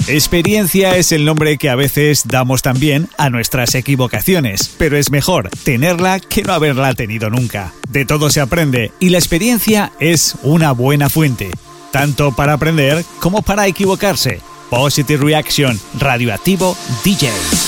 Experiencia es el nombre que a veces damos también a nuestras equivocaciones, pero es mejor tenerla que no haberla tenido nunca. De todo se aprende y la experiencia es una buena fuente, tanto para aprender como para equivocarse. Positive Reaction, Radioactivo DJ.